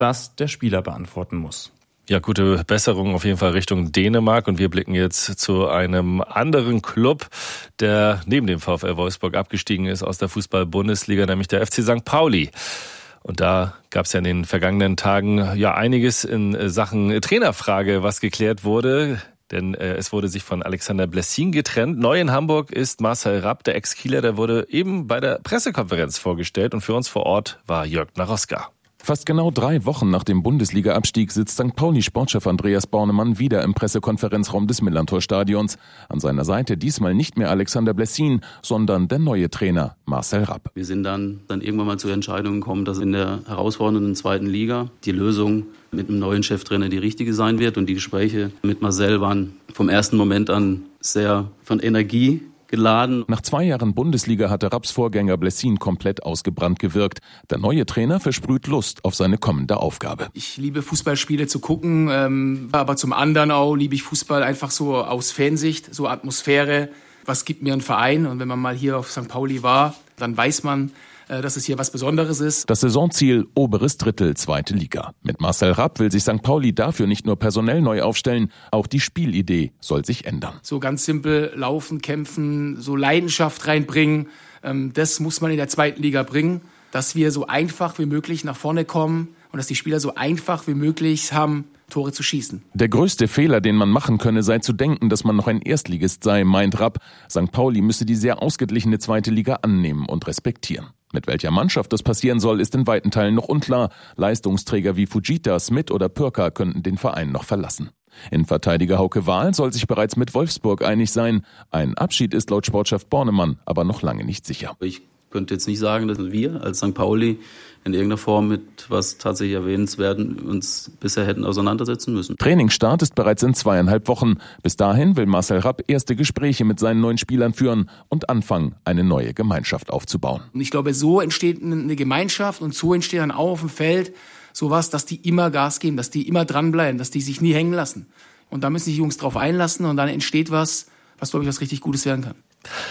das der Spieler beantworten muss. Ja, gute Besserung auf jeden Fall Richtung Dänemark. Und wir blicken jetzt zu einem anderen Club, der neben dem VfL Wolfsburg abgestiegen ist aus der Fußball-Bundesliga, nämlich der FC St. Pauli. Und da gab es ja in den vergangenen Tagen ja einiges in Sachen Trainerfrage, was geklärt wurde. Denn es wurde sich von Alexander Blessin getrennt. Neu in Hamburg ist Marcel Rapp, der Ex-Kieler, der wurde eben bei der Pressekonferenz vorgestellt. Und für uns vor Ort war Jörg Naroska. Fast genau 3 Wochen nach dem Bundesliga-Abstieg sitzt St. Pauli-Sportchef Andreas Bornemann wieder im Pressekonferenzraum des Millerntor-Stadions. An seiner Seite diesmal nicht mehr Alexander Blessin, sondern der neue Trainer Marcel Rapp. Wir sind dann irgendwann mal zur Entscheidung gekommen, dass in der herausfordernden 2. Liga die Lösung mit einem neuen Cheftrainer die richtige sein wird. Und die Gespräche mit Marcel waren vom ersten Moment an sehr von Energie geladen. Nach 2 Jahren Bundesliga hatte Rapps Vorgänger Blessin komplett ausgebrannt gewirkt. Der neue Trainer versprüht Lust auf seine kommende Aufgabe. Ich liebe Fußballspiele zu gucken, aber zum anderen auch liebe ich Fußball einfach so aus Fansicht, so Atmosphäre. Was gibt mir ein Verein? Und wenn man mal hier auf St. Pauli war, dann weiß man, dass es hier was Besonderes ist. Das Saisonziel, oberes Drittel, 2. Liga. Mit Marcel Rapp will sich St. Pauli dafür nicht nur personell neu aufstellen, auch die Spielidee soll sich ändern. So ganz simpel laufen, kämpfen, so Leidenschaft reinbringen, das muss man in der 2. Liga bringen, dass wir so einfach wie möglich nach vorne kommen und dass die Spieler so einfach wie möglich haben, Tore zu schießen. Der größte Fehler, den man machen könne, sei zu denken, dass man noch ein Erstligist sei, meint Rapp. St. Pauli müsse die sehr ausgeglichene 2. Liga annehmen und respektieren. Mit welcher Mannschaft das passieren soll, ist in weiten Teilen noch unklar. Leistungsträger wie Fujita, Smith oder Pürker könnten den Verein noch verlassen. Innenverteidiger Hauke Wahl soll sich bereits mit Wolfsburg einig sein. Ein Abschied ist laut Sportchef Bornemann aber noch lange nicht sicher. Ich könnte jetzt nicht sagen, dass wir als St. Pauli in irgendeiner Form mit was tatsächlich Erwähnenswerten uns bisher hätten auseinandersetzen müssen. Trainingsstart ist bereits in 2,5 Wochen. Bis dahin will Marcel Rapp erste Gespräche mit seinen neuen Spielern führen und anfangen, eine neue Gemeinschaft aufzubauen. Und ich glaube, so entsteht eine Gemeinschaft und so entsteht dann auch auf dem Feld sowas, dass die immer Gas geben, dass die immer dranbleiben, dass die sich nie hängen lassen. Und da müssen sich die Jungs drauf einlassen und dann entsteht was glaube ich, was richtig Gutes werden kann.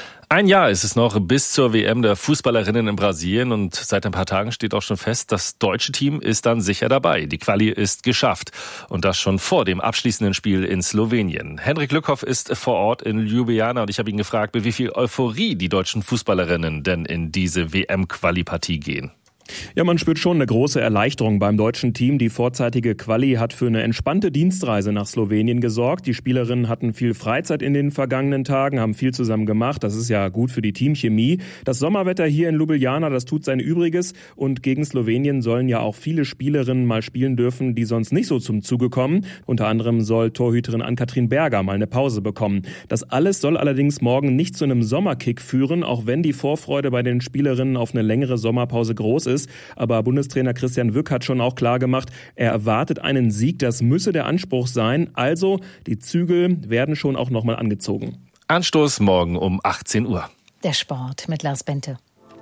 1 Jahr ist es noch bis zur WM der Fußballerinnen in Brasilien und seit ein paar Tagen steht auch schon fest, das deutsche Team ist dann sicher dabei. Die Quali ist geschafft und das schon vor dem abschließenden Spiel in Slowenien. Henrik Lückhoff ist vor Ort in Ljubljana und ich habe ihn gefragt, mit wie viel Euphorie die deutschen Fußballerinnen denn in diese WM-Quali-Partie gehen. Ja, man spürt schon eine große Erleichterung beim deutschen Team. Die vorzeitige Quali hat für eine entspannte Dienstreise nach Slowenien gesorgt. Die Spielerinnen hatten viel Freizeit in den vergangenen Tagen, haben viel zusammen gemacht. Das ist ja gut für die Teamchemie. Das Sommerwetter hier in Ljubljana, das tut sein Übriges. Und gegen Slowenien sollen ja auch viele Spielerinnen mal spielen dürfen, die sonst nicht so zum Zuge kommen. Unter anderem soll Torhüterin Ann-Kathrin Berger mal eine Pause bekommen. Das alles soll allerdings morgen nicht zu einem Sommerkick führen, auch wenn die Vorfreude bei den Spielerinnen auf eine längere Sommerpause groß ist. Aber Bundestrainer Christian Wück hat schon auch klar gemacht, er erwartet einen Sieg, das müsse der Anspruch sein. Also die Zügel werden schon auch nochmal angezogen. Anstoß morgen um 18 Uhr. Der Sport mit Lars Bente.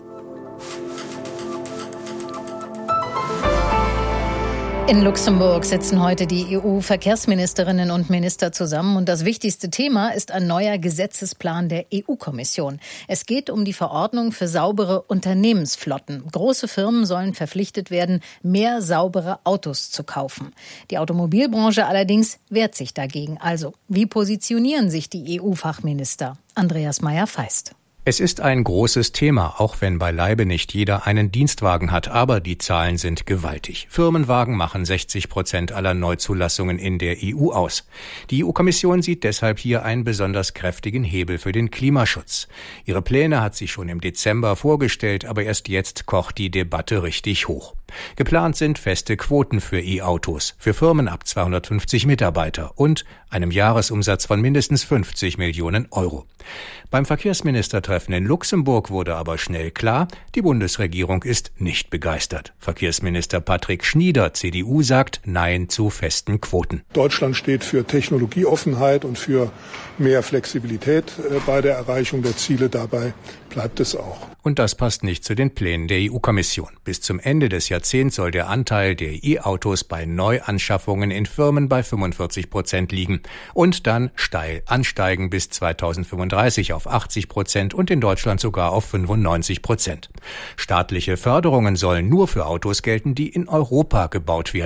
In Luxemburg sitzen heute die EU-Verkehrsministerinnen und Minister zusammen und das wichtigste Thema ist ein neuer Gesetzesplan der EU-Kommission. Es geht um die Verordnung für saubere Unternehmensflotten. Große Firmen sollen verpflichtet werden, mehr saubere Autos zu kaufen. Die Automobilbranche allerdings wehrt sich dagegen. Also, wie positionieren sich die EU-Fachminister? Andreas Meyer-Feist. Es ist ein großes Thema, auch wenn beileibe nicht jeder einen Dienstwagen hat, aber die Zahlen sind gewaltig. Firmenwagen machen 60% aller Neuzulassungen in der EU aus. Die EU-Kommission sieht deshalb hier einen besonders kräftigen Hebel für den Klimaschutz. Ihre Pläne hat sie schon im Dezember vorgestellt, aber erst jetzt kocht die Debatte richtig hoch. Geplant sind feste Quoten für E-Autos, für Firmen ab 250 Mitarbeiter und einem Jahresumsatz von mindestens 50 Millionen Euro. Beim Verkehrsministertreffen in Luxemburg wurde aber schnell klar, die Bundesregierung ist nicht begeistert. Verkehrsminister Patrick Schnieder, CDU, sagt Nein zu festen Quoten. Deutschland steht für Technologieoffenheit und für mehr Flexibilität bei der Erreichung der Ziele. Dabei bleibt es auch. Und das passt nicht zu den Plänen der EU-Kommission. Bis zum Ende des Jahrzehnts soll der Anteil der E-Autos bei Neuanschaffungen in Firmen bei 45% liegen und dann steil ansteigen bis 2035 auf 80% und in Deutschland sogar auf 95%. Staatliche Förderungen sollen nur für Autos gelten, die in Europa gebaut werden.